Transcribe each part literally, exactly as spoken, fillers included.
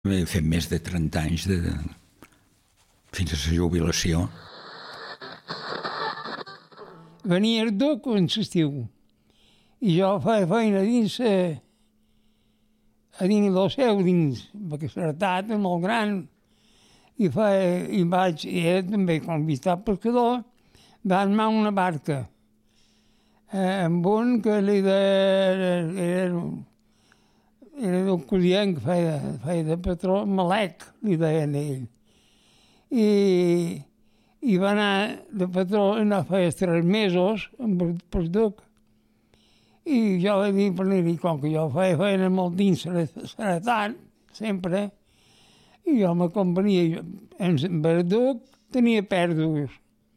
He fet més de trenta anys de... fins a la jubilació. Venia el duc en l'estiu i jo feia feina dins a, a dins del seu, dins, perquè l'Artat és molt gran i, feia, i vaig, i era també convistat pescador, va armar una barca eh, amb un que li de, era, era del Cullent, que feia, feia de patró, Malec, li deien ell. I, i va anar de patró, anar feia tres mesos amb el, per el duc. I jo vaig dir per ell, com que jo feia feina molt dins l'Artat, sempre, i jo m'acompanyia, amb el duc tenia pèrdues.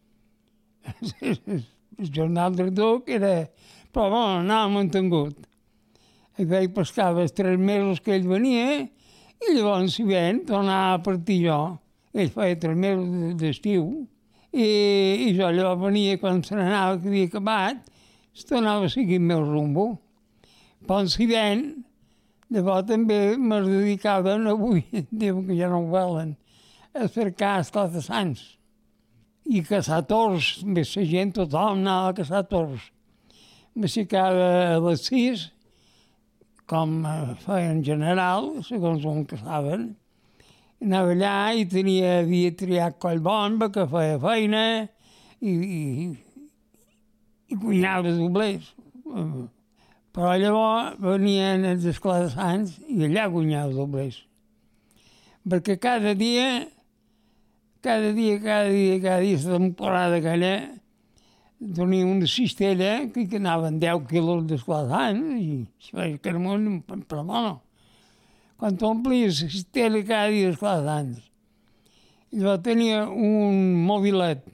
El jornal del duc era... Però bueno, anava mantengut. I vaig pescar els tres mesos que ell venia i llavors, si ven, tornava a partir jo. Ell feia tres mesos d'estiu i, i jo llavors venia quan se n'anava que havia acabat, es tornava a seguir el meu rumbo. Però si ven, llavors també me dedicaven avui, diuen que ja no ho volen, a cercar esclat de sants i caçar tors, més la gent, tothom anava a caçar tors. M'aixecava a les sis, com feien en general, segons on caçaven. Anava allà i tenia, havia triat coll bon, que feia feina i, i, i cuinava doblers. Però llavors venien els esclats de Sants i allà guanyava doblers. Perquè cada dia, cada dia, cada dia, cada dia, la temporada aquella, tenia una cistella que anaven deu quilos d'esclats de Sants i si feia carmón, però bueno, quan t'omplies la cistella cada dia d'esclats de Sants. Llavors tenia un mobilet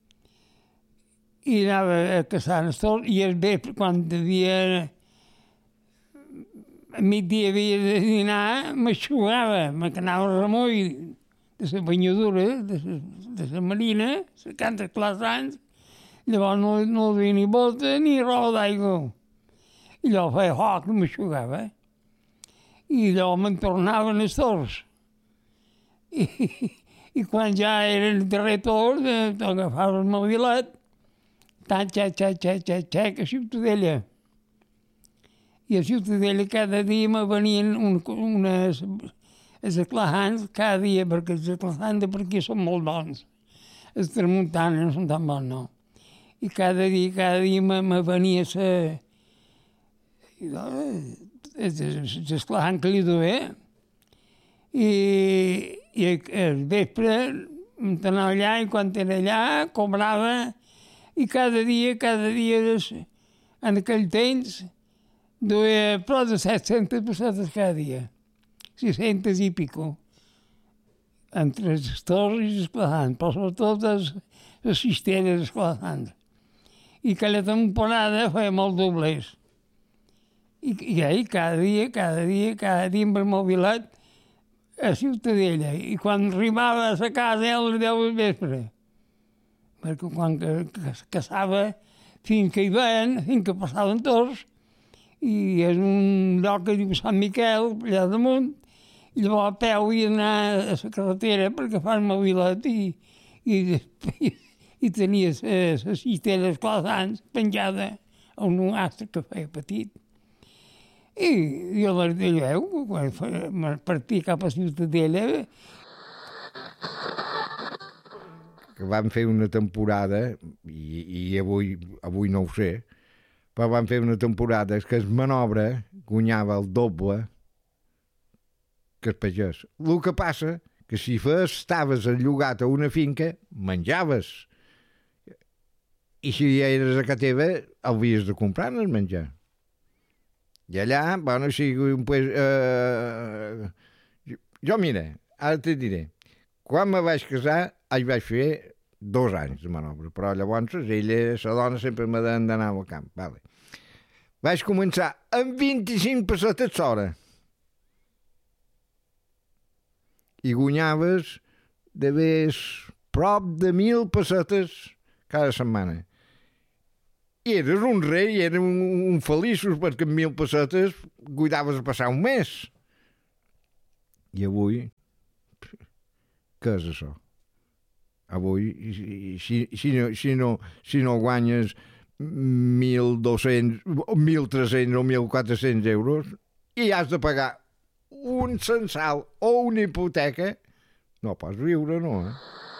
i anava a caçar els tords i al vespre, quan devia a migdia havia de dinar, m'aixugava, m'anava el remoll de la banyadura, de la, de la marina, secant els classants, llavors no, no havia ni volta ni roba d'aigua. I llavors feia foc i m'aixugava. I llavors me'n tornaven els tords. I, i quan ja era el darrer tord, agafava el mobilet, tant, xec, xec, xec, xec, xec, a Ciutadella. I a Ciutadella cada dia me venien un, unes els aclarants cada dia, perquè els aclarants de per aquí són molt bons. Els tramuntanes no són tan bons, no. I cada dia, cada dia me, me venia la... els aclarants que li duia. I, i al vespre m'anava allà i quan era allà cobrava i cada dia, cada dia, en aquell temps, duia prou de set-centes pessetes cada dia, sis-centes i pico, entre els tords i els esclassants, però sobretot les, les cistelles esclassants. I aquella temporada feia molt doblers. I, i ahí, cada dia, cada dia, cada dia amb el mobilet a Ciutadella. I quan arribava a la casa a les deu del vespre, perquè quan caçava fins que hi veien, fins que passaven tots, i és un lloc que diu Sant Miquel, allà damunt, i llavors a peu hi anar a la carretera perquè fa el mobilet i, i, i, i tenia la cistella esclassants penjada a un astre que feia petit. I jo les veu, quan partia cap a Ciutadella, que van fer una temporada, i, i avui, avui no ho sé, però van fer una temporada que es manobre guanyava el doble que el pagès. El que passa que si fes, estaves enllogat a una finca, menjaves. I si eres a casa teva, havies de comprar el menjar. I allà, bueno, si... Pues, eh, jo, jo, mira, ara te diré, quan me vaig casar, hi vaig fer dos anys de manobre, però llavors ella, la dona, sempre me deien d'anar al camp. Vale. Vaig començar amb vint-i-cinc pessetes l'hora. I guanyaves de més prop de mil pessetes cada setmana. I eres un rei, eres un, un feliços, perquè amb mil pessetes cuidaves de passar un mes. I avui, què és això? Avui, si, si, no, si, no, si no guanyes mil dos-cents, mil tres-cents o mil quatre-cents euros i has de pagar un censal o una hipoteca, no pots viure, no, eh?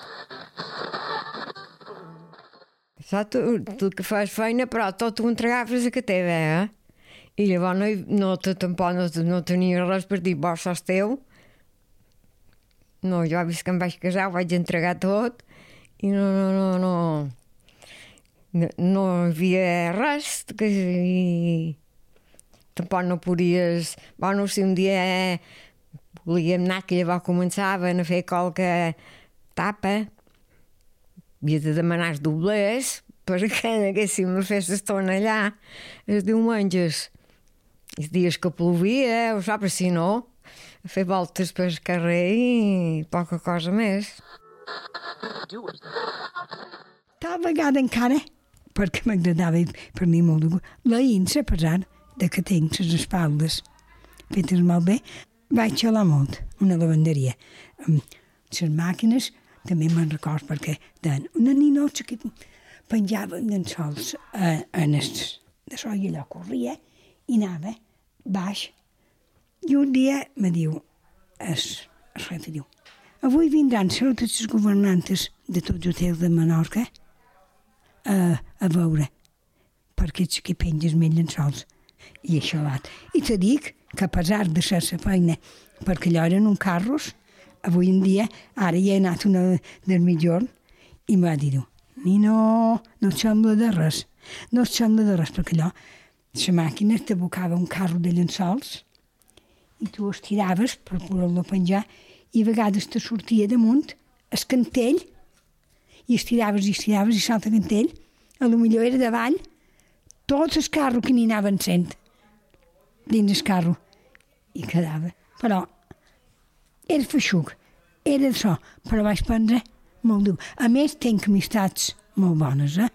Saps, tu, tu que fas feina, però tot ho entregaves a que teva, eh? I llavors no, no, tampoc no, no tenia res per dir, vos sos teu. No, jo vist que em vaig casar, ho vaig entregar tot i no, no, no, no, no, no hi havia res que... I tampoc no podies... Bueno, si un dia volíem anar, que llavors començaven a fer qualque tapa, havia de demanar els doblers perquè anéssim a fer l'estona allà els diumenges. Els dies que plovia, o saps, si no, a fer voltes pel carrer i poca cosa més. Tal vegada encara, perquè m'agradava per mi molt de gust, la insa, a pesar de que tinc les espaldes fetes malbé, vaig xalar molt, una lavanderia. Les màquines també me'n recordo perquè deien una ninotxa que penjava llençols en el de so i allò corria i anava baix. I un dia me diu, el, el rei diu, avui vindran totes les governantes de tots els hotels de Menorca a, a veure perquè ets que penges més llençols. I això va. I te dic que a pesar de ser la feina, perquè allò eren uns carros, avui en dia, ara hi he anat una del mitjorn i em va dir, Nino, no et sembla de res, no et sembla de res, perquè allò, la màquina t'abocava un carro de llençols i tu estiraves per poder-lo penjar i a vegades te sortia damunt el cantell i estiraves i estiraves i salta cantell, a lo millor era davall, tots els carros que n'hi anaven sent dins el carro i quedava. Però era feixuc, era això, però vaig prendre molt dur. A més, tinc amistats molt bones, eh?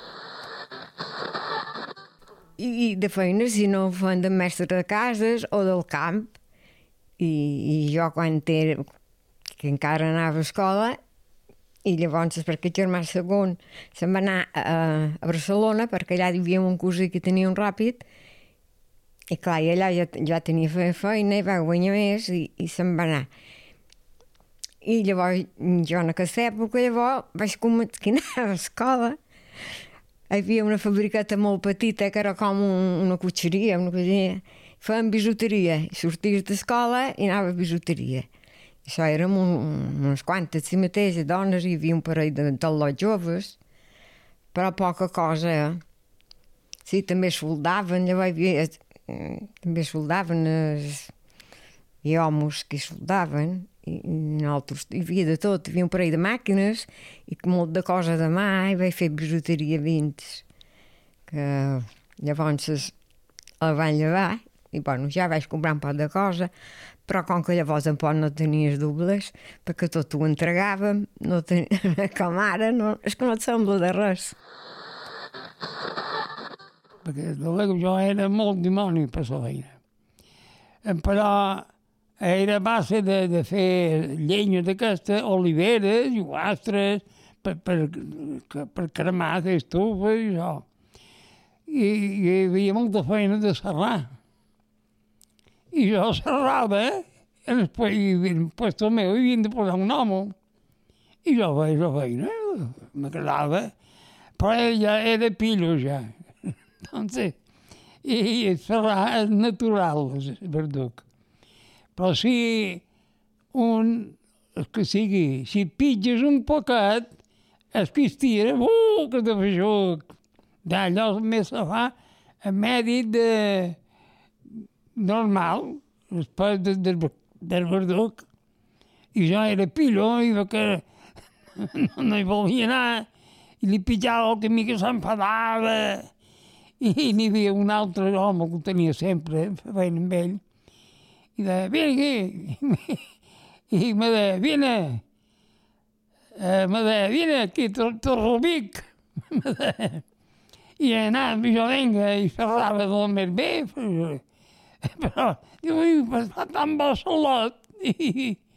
I de feina, si no fan de mestre de cases o del camp. I, i jo quan era, que encara anava a escola, i llavors perquè el germà segon se'n va anar a, a Barcelona perquè allà hi havia un cosí que tenia un ràpid i clar, i allà ja, ja tenia feina i va guanyar més i, i se'n va anar. I llavors jo en aquesta època llavors vaig començar a anar a l'escola. Hi havia una fabriqueta molt petita que era com un, una cotxeria, una cotxeria. Fèiem bijuteria i sorties d'escola i anava a bijuteria. Això érem un, unes quantes, si mateix, dones, hi havia un parell de tallots joves, però poca cosa, eh? Sí, també soldaven, llavors hi havia, també soldaven, els, hi ha homes que soldaven, i, i nosaltres, hi havia de tot, hi havia un parell de màquines, i molt de cosa de mà, i vaig fer bijuteria vins, que llavors la van llevar, i bueno, ja vaig comprar un poc de cosa, però com que llavors tampoc no tenies dobles, perquè tot ho entregàvem, no tenia, com ara, no, és que no et sembla de res. Perquè jo era molt dimoni per la feina. Però era a base de, de fer llenya d'aquesta, oliveres i guastres, per, per, per cremar d'estufa i això. I, i hi havia molta feina de serrar. I jo serrava, en el puesto meu hi havien de posar un home. I jo feia la feina, m'agradava, però ella era pillo ja. Entonces, i serrar és natural, el verduc. Però si un, que sigui, si pitges un poquet, es que es tira, uh, que de feixuc. D'allò més se fa a mèrit de normal, després de, de, del verduc. I jo era pillo, i que no, no hi volia anar, i li pitjava el que mi que s'enfadava. I n'hi havia un altre home que ho tenia sempre, feien amb ell, i deia, vine aquí, i me deia, vine, eh, me deia, vine aquí, te rubic, me deia. I anava, i jo venga, i xerrava del més bé, però, diu, ui, fa tan bo salot, I,